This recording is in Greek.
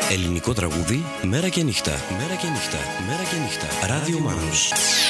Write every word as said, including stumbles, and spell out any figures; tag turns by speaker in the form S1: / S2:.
S1: Ελληνικό τραγούδι, μέρα και νύχτα. Μέρα και νύχτα. Μέρα και νύχτα. Ράδιο Μάνος.